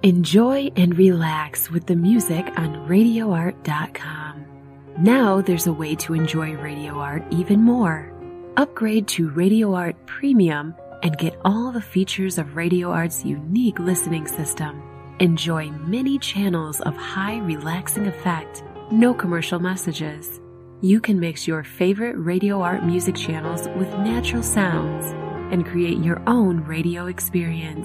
Enjoy and relax with the music on RadioArt.com. Now there's a way to enjoy Radio Art even more. Upgrade to Radio Art Premium and get all the features of Radio Art's unique listening system. Enjoy many channels of high relaxing effect, no commercial messages. You can mix your favorite Radio Art music channels with natural sounds and create your own radio experience.